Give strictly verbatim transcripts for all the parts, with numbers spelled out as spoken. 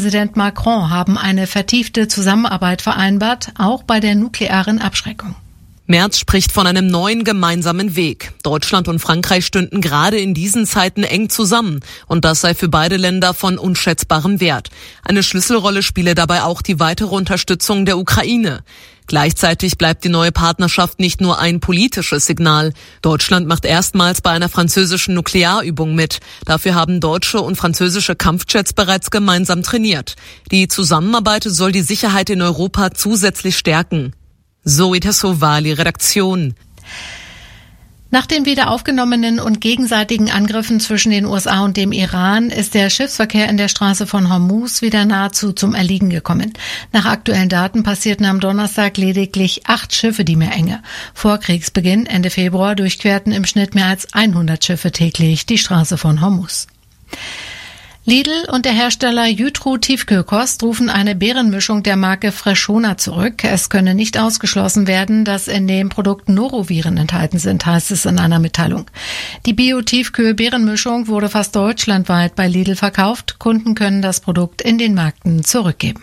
Präsident Macron haben eine vertiefte Zusammenarbeit vereinbart, auch bei der nuklearen Abschreckung. Merz spricht von einem neuen gemeinsamen Weg. Deutschland und Frankreich stünden gerade in diesen Zeiten eng zusammen und das sei für beide Länder von unschätzbarem Wert. Eine Schlüsselrolle spiele dabei auch die weitere Unterstützung der Ukraine. Gleichzeitig bleibt die neue Partnerschaft nicht nur ein politisches Signal. Deutschland macht erstmals bei einer französischen Nuklearübung mit. Dafür haben deutsche und französische Kampfjets bereits gemeinsam trainiert. Die Zusammenarbeit soll die Sicherheit in Europa zusätzlich stärken. Zoe Tassovali, Redaktion. Nach den wieder aufgenommenen und gegenseitigen Angriffen zwischen den U S A und dem Iran ist der Schiffsverkehr in der Straße von Hormuz wieder nahezu zum Erliegen gekommen. Nach aktuellen Daten passierten am Donnerstag lediglich acht Schiffe die Meerenge. Vor Kriegsbeginn Ende Februar durchquerten im Schnitt mehr als hundert Schiffe täglich die Straße von Hormuz. Lidl und der Hersteller Jytro Tiefkühlkost rufen eine Beerenmischung der Marke Freshona zurück. Es könne nicht ausgeschlossen werden, dass in dem Produkt Noroviren enthalten sind, heißt es in einer Mitteilung. Die Bio-Tiefkühl-Beerenmischung wurde fast deutschlandweit bei Lidl verkauft. Kunden können das Produkt in den Märkten zurückgeben.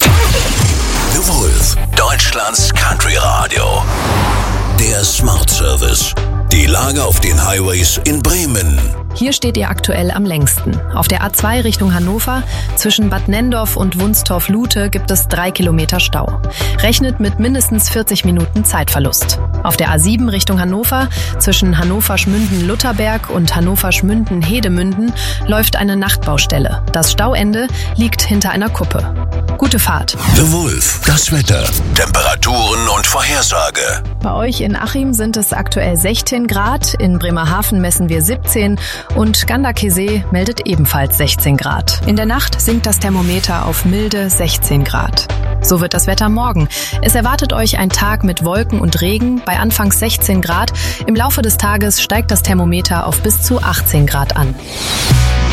The Wolf, Deutschlands Country Radio. Der Smart Service. Die Lage auf den Highways in Bremen. Hier steht ihr aktuell am längsten. Auf der A zwei Richtung Hannover, zwischen Bad Nendorf und Wunstorf-Lute gibt es drei Kilometer Stau. Rechnet mit mindestens vierzig Minuten Zeitverlust. Auf der A sieben Richtung Hannover, zwischen Hannover-Schmünden-Lutterberg und Hannover-Schmünden-Hedemünden läuft eine Nachtbaustelle. Das Stauende liegt hinter einer Kuppe. Gute Fahrt. The Wolf, das Wetter, Temperaturen und Vorhersage. Bei euch in Achim sind es aktuell sechzehn Grad, in Bremerhaven messen wir siebzehn und Gandakesee meldet ebenfalls sechzehn Grad. In der Nacht sinkt das Thermometer auf milde sechzehn Grad. So wird das Wetter morgen. Es erwartet euch ein Tag mit Wolken und Regen bei anfangs sechzehn Grad. Im Laufe des Tages steigt das Thermometer auf bis zu achtzehn Grad an.